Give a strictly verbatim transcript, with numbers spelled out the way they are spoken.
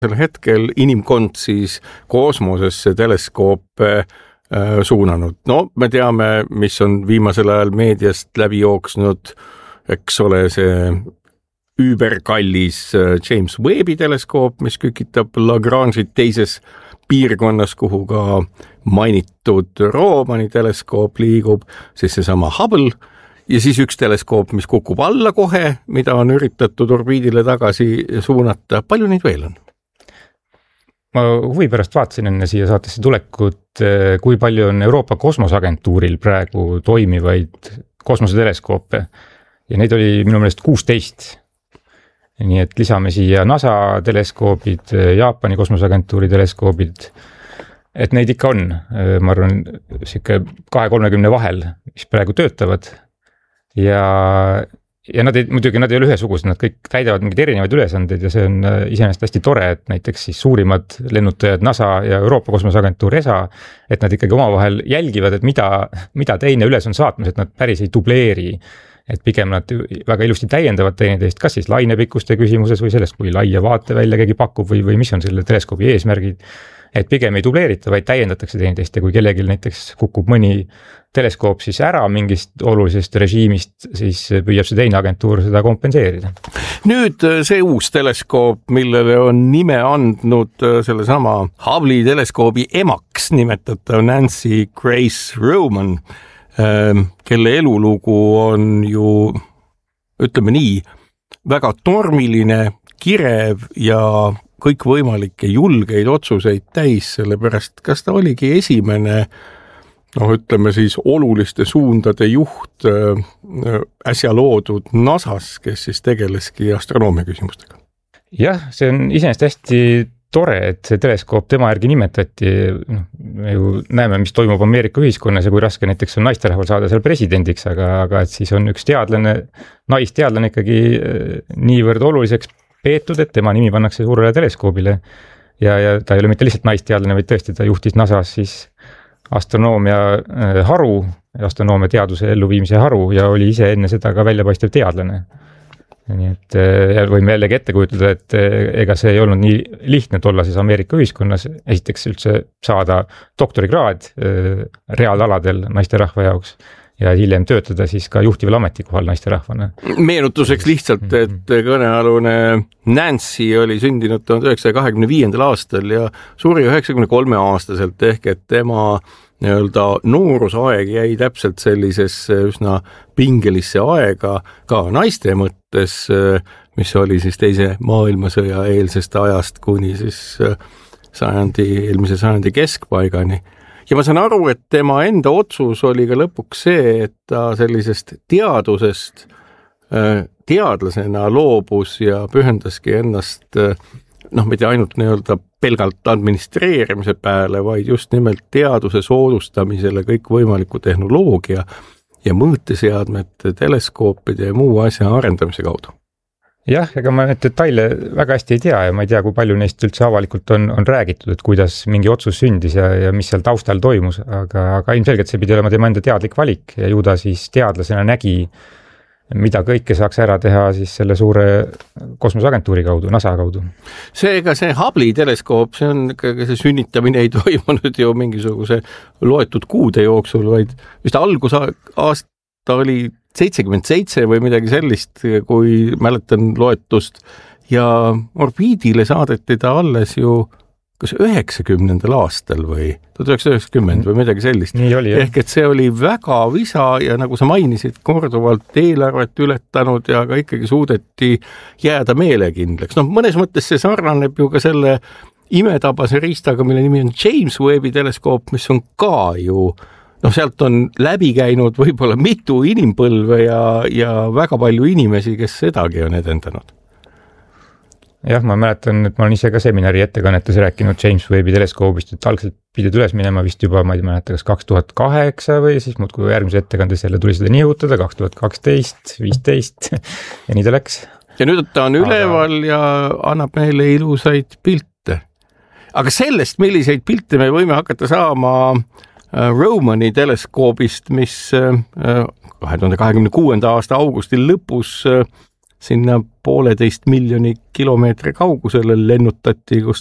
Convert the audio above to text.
sel hetkel inimkond siis koosmosesse teleskoope äh, suunanud. No me teame, mis on viimasel ajal meediast läbi jooksnud, eks ole, see üüberkallis James Webbi teleskoop, mis kükitab Lagrange'it teises piirkonnas, kuhu ka mainitud Romani teleskoop liigub, siis seesama Hubble ja siis üks teleskoop, mis kukub alla kohe, mida on üritatud orbiidile tagasi suunata. Palju neid veel on? Ma huvi pärast vaatasin enne siia saatesse tulekut, kui palju on Euroopa Kosmoseagentuuril praegu toimivaid kosmoseteleskoope ja neid oli minu meelest kuusteist. Nii et lisame siia NASA teleskoobid, Jaapani kosmoseagentuuri teleskoobid, et neid ikka on, ma arvan, siuke kahe kolmekümne vahel, mis praegu töötavad ja, ja nad ei, muidugi nad ei ole ühesugused, nad kõik täidavad mingeid erinevaid ülesandeid ja see on iseenesest hästi tore, et näiteks siis suurimad lennutajad NASA ja Euroopa Kosmoseagentuur E S A, et nad ikkagi omavahel jälgivad, et mida, mida teine üles on saatmas, et nad päris ei dubleeri. Et pigem nad väga ilusti täiendavad teineteist, kas siis lainepikkuste küsimuses või sellest, kui laia vaatevälja keegi pakub või, või mis on selle teleskoobi eesmärgid. Et pigem ei dubleerita, vaid täiendatakse teineteist ja kui kellelgi näiteks kukub mõni teleskoop siis ära mingist olulisest režiimist, siis püüab see teine agentuur seda kompenseerida. Nüüd see uus teleskoop, millele on nime andnud selle sama Hubble'i teleskoobi emaks nimetatav Nancy Grace Roman, kelle elulugu on ju, ütleme nii, väga tormiline, kirev ja kõikvõimalikke julgeid otsuseid täis, sellepärast kas ta oligi esimene, noh ütleme siis oluliste suundade juht äsja loodud NASAs, kes siis tegeleski astronoomia küsimustega. Jah, see on iseenesest hästi tore, et see teleskoop tema järgi nimetati, noh, me ju näeme, mis toimub Ameerika ühiskonnas ja kui raske näiteks on naisterahval saada seal presidendiks, aga, aga et siis on üks teadlane, naisteadlane ikkagi niivõrd oluliseks peetud, et tema nimi pannakse suurele teleskoobile ja, ja ta ei ole mitte lihtsalt naisteadlane, vaid tõesti ta juhtis NASAs siis astronoomia haru, astronoomia teaduse elluviimise haru ja oli ise enne seda ka väljapaistev teadlane. Nii et võime jällegi ette kujutada, et ega see ei olnud nii lihtne tolla siis Ameerika ühiskonnas, esiteks üldse saada doktorikraad reaalaladel naisterahva jaoks ja hiljem töötada siis ka juhtival ametikohal naisterahvana. Meenutuseks lihtsalt, et kõnealune Nancy oli sündinud tuhande üheksasaja kahekümne viiendal aastal ja suri üheksakümne kolme aastaselt ehk et tema nii-öelda noorusaeg jäi täpselt sellisesse üsna pingelisse aega ka naiste mõttes, mis oli siis teise maailmasõja eelsest ajast kuni siis sajandi, eelmise sajandi keskpaigani. Ja ma saan aru, et tema enda otsus oli ka lõpuks see, et ta sellisest teadusest teadlasena loobus ja pühendaski ennast noh, mitte ainult nii-öelda pelgalt administreerimise peale, vaid just nimelt teaduse soodustamisele kõikvõimaliku tehnoloogia ja mõõteseadmete, teleskoopide ja muu asja arendamise kaudu. Jah, ega ma need detaile väga hästi ei tea ja ma ei tea, kui palju neist üldse avalikult on, on räägitud, et kuidas mingi otsus sündis ja, ja mis seal taustal toimus, aga, aga ilmselgelt see pidi olema tema enda teadlik valik ja ju ta siis teadlasena nägi, mida kõike saaks ära teha siis selle suure kosmoseagentuuri kaudu, NASA kaudu. Seega see Hubble'i teleskoop, see on ikkagi see sünnitamine ei toimunud ju mingisuguse loetud kuude jooksul, vaid vist algus aasta oli seitsekümmend seitse või midagi sellist, kui mäletan loetust ja orbiidile saadeti ta alles ju kas üheksakümnendal aastal või tuhat üheksasada üheksakümmend või midagi sellist. Oli, ehk et see oli väga visa ja nagu sa mainisid, korduvalt eelarvet ületanud ja ka ikkagi suudeti jääda meelekindlaks. No mõnes mõttes see sarnaneb ju ka selle imetabase riistaga, mille nimi on James Webbi teleskoop, mis on ka ju, noh sealt on läbi käinud võib-olla mitu inimpõlve ja, ja väga palju inimesi, kes sedagi on edendanud. Jah, ma mäletan, et ma olen ise ka seminari ettekannetes rääkinud James Webbi teleskoobist, et algselt pidid üles minema vist juba, ma ei mäleta, kas kaks tuhat kaheksa või siis muudkui järgmise ettekandes jälle tuli seda nihutada, kaks tuhat kaksteist, viisteist ja nii ta läks. Ja nüüd ta on üleval Aga... ja annab meile ilusaid pilte. Aga sellest, milliseid pilte me võime hakata saama Romani teleskoobist, mis kahe tuhande kahekümne kuuenda aasta augusti lõpus sinna pooleteist miljoni kilomeetri kaugusele lennutati, kus